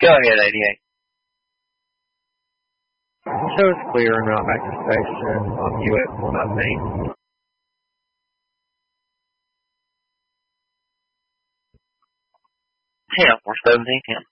Go ahead, 88. Show is clear and route back to station on US 108. Hell, we're 17 10.